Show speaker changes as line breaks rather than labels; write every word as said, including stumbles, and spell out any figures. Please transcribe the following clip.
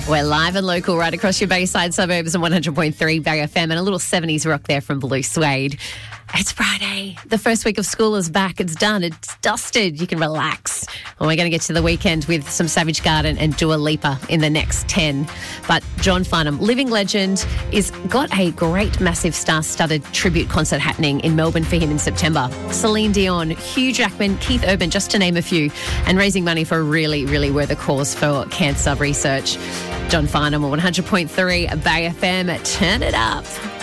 We're live and local right across your Bayside suburbs on one hundred point three Bay F M, and a little seventies rock there from Blue Suede. It's Friday. The first week of school is back. It's done. It's dusted. You can relax. Well, we're going to get to the weekend with some Savage Garden and Dua Lipa in the next ten. But John Farnham, living legend, is got a great, massive star-studded tribute concert happening in Melbourne for him in September. Celine Dion, Hugh Jackman, Keith Urban, just to name a few, and raising money for a really, really worthy cause for cancer research. John Farnham on one hundred point three Bay F M. Turn it up.